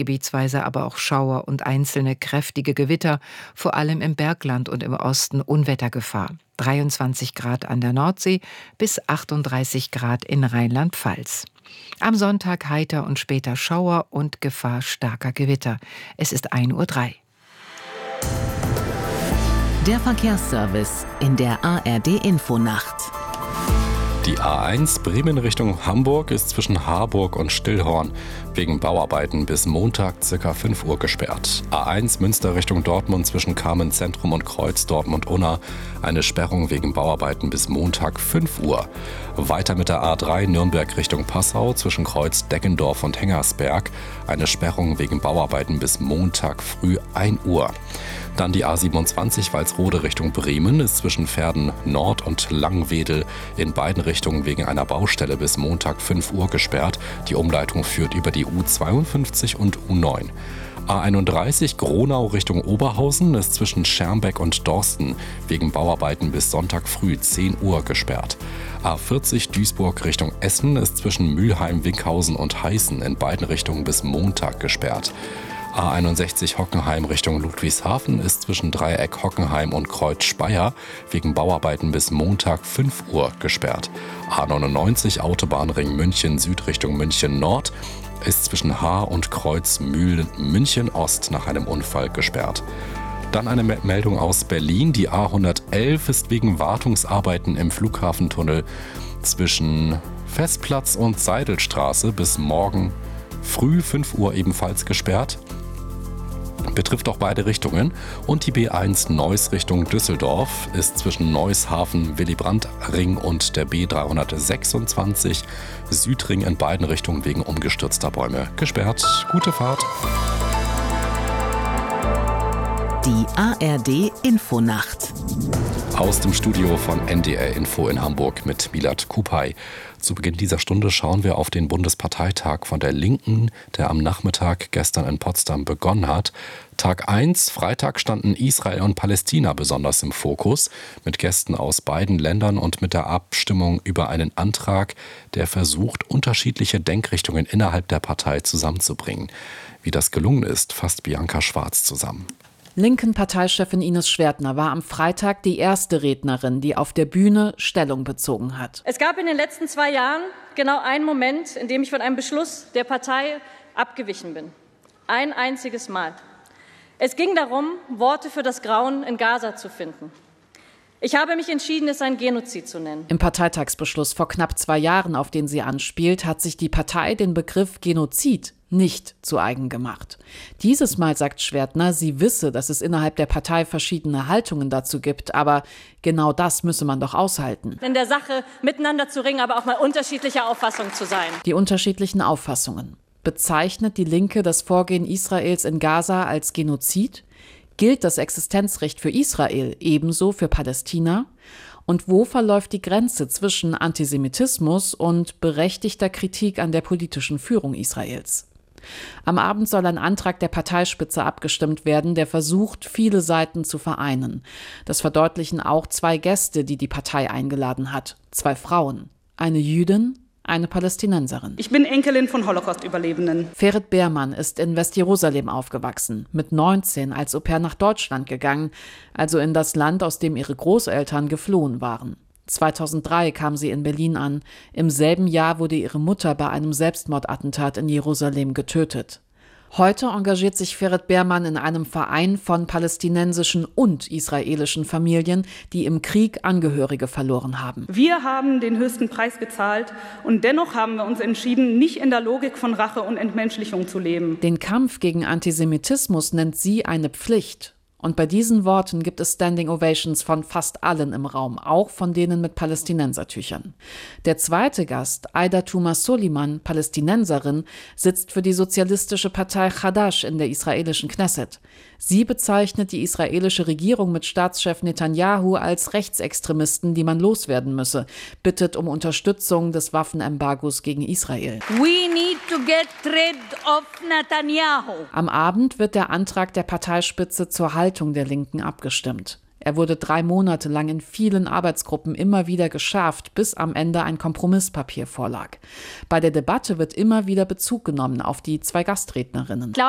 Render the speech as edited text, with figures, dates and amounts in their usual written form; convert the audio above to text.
gebietsweise aber auch Schauer und einzelne kräftige Gewitter, vor allem im Bergland und im Osten Unwettergefahr. 23 Grad an der Nordsee bis 38 Grad in Rheinland-Pfalz. Am Sonntag heiter und später Schauer und Gefahr starker Gewitter. Es ist 1:03 Uhr. Der Verkehrsservice in der ARD-Infonacht. Die A1 Bremen Richtung Hamburg ist zwischen Harburg und Stillhorn wegen Bauarbeiten bis Montag ca. 5 Uhr gesperrt. A1 Münster Richtung Dortmund zwischen Carmen Zentrum und Kreuz Dortmund-Unna eine Sperrung wegen Bauarbeiten bis Montag 5 Uhr. Weiter mit der A3 Nürnberg Richtung Passau zwischen Kreuz Deggendorf und Hengersberg eine Sperrung wegen Bauarbeiten bis Montag früh 1 Uhr. Dann die A27 Walsrode Richtung Bremen ist zwischen Verden Nord und Langwedel in beiden Richtungen wegen einer Baustelle bis Montag 5 Uhr gesperrt. Die Umleitung führt über die U52 und U9. A31 Gronau Richtung Oberhausen ist zwischen Schermbeck und Dorsten wegen Bauarbeiten bis Sonntag früh 10 Uhr gesperrt. A40 Duisburg Richtung Essen ist zwischen Mülheim, Winkhausen und Heißen in beiden Richtungen bis Montag gesperrt. A61 Hockenheim Richtung Ludwigshafen ist zwischen Dreieck Hockenheim und Kreuz Speyer wegen Bauarbeiten bis Montag 5 Uhr gesperrt. A99 Autobahnring München Süd Richtung München Nord ist zwischen Haar und Kreuz Mühlen München Ost nach einem Unfall gesperrt. Dann eine Meldung aus Berlin. Die A111 ist wegen Wartungsarbeiten im Flughafentunnel zwischen Festplatz und Seidelstraße bis morgen früh 5 Uhr ebenfalls gesperrt. Betrifft auch beide Richtungen. Und die B1 Neuss Richtung Düsseldorf ist zwischen Neuss-Hafen, Willy-Brandt-Ring und der B326 Südring in beiden Richtungen wegen umgestürzter Bäume gesperrt. Gute Fahrt. Die ARD-Infonacht. Aus dem Studio von NDR Info in Hamburg mit Milad Kupay. Zu Beginn dieser Stunde schauen wir auf den Bundesparteitag von der Linken, der am Nachmittag gestern in Potsdam begonnen hat. Tag 1, Freitag, standen Israel und Palästina besonders im Fokus, mit Gästen aus beiden Ländern und mit der Abstimmung über einen Antrag, der versucht, unterschiedliche Denkrichtungen innerhalb der Partei zusammenzubringen. Wie das gelungen ist, fasst Bianca Schwarz zusammen. Linken-Parteichefin Ines Schwertner war am Freitag die erste Rednerin, die auf der Bühne Stellung bezogen hat. Es gab in den letzten 2 Jahren genau einen Moment, in dem ich von einem Beschluss der Partei abgewichen bin. Ein einziges Mal. Es ging darum, Worte für das Grauen in Gaza zu finden. Ich habe mich entschieden, es ein Genozid zu nennen. Im Parteitagsbeschluss vor knapp 2 Jahren, auf den sie anspielt, hat sich die Partei den Begriff Genozid nicht zu eigen gemacht. Dieses Mal sagt Schwertner, sie wisse, dass es innerhalb der Partei verschiedene Haltungen dazu gibt, aber genau das müsse man doch aushalten. In der Sache miteinander zu ringen, aber auch mal unterschiedlicher Auffassung zu sein. Die unterschiedlichen Auffassungen. Bezeichnet die Linke das Vorgehen Israels in Gaza als Genozid? Gilt das Existenzrecht für Israel ebenso für Palästina? Und wo verläuft die Grenze zwischen Antisemitismus und berechtigter Kritik an der politischen Führung Israels? Am Abend soll ein Antrag der Parteispitze abgestimmt werden, der versucht, viele Seiten zu vereinen. Das verdeutlichen auch 2 Gäste, die die Partei eingeladen hat. 2 Frauen. Eine Jüdin, eine Palästinenserin. Ich bin Enkelin von Holocaust-Überlebenden. Ferit Beermann ist in Westjerusalem aufgewachsen, mit 19 als Au-pair nach Deutschland gegangen, also in das Land, aus dem ihre Großeltern geflohen waren. 2003 kam sie in Berlin an. Im selben Jahr wurde ihre Mutter bei einem Selbstmordattentat in Jerusalem getötet. Heute engagiert sich Ferit Beermann in einem Verein von palästinensischen und israelischen Familien, die im Krieg Angehörige verloren haben. Wir haben den höchsten Preis gezahlt und dennoch haben wir uns entschieden, nicht in der Logik von Rache und Entmenschlichung zu leben. Den Kampf gegen Antisemitismus nennt sie eine Pflicht. Und bei diesen Worten gibt es Standing Ovations von fast allen im Raum, auch von denen mit Palästinensertüchern. Der zweite Gast, Aida Tuma Soliman, Palästinenserin, sitzt für die sozialistische Partei Chadash in der israelischen Knesset. Sie bezeichnet die israelische Regierung mit Staatschef Netanyahu als Rechtsextremisten, die man loswerden müsse, bittet um Unterstützung des Waffenembargos gegen Israel. We need to get rid of Netanyahu. Am Abend wird der Antrag der Parteispitze zur Haltung der Linken abgestimmt. Er wurde 3 Monate lang in vielen Arbeitsgruppen immer wieder geschärft, bis am Ende ein Kompromisspapier vorlag. Bei der Debatte wird immer wieder Bezug genommen auf die 2 Gastrednerinnen.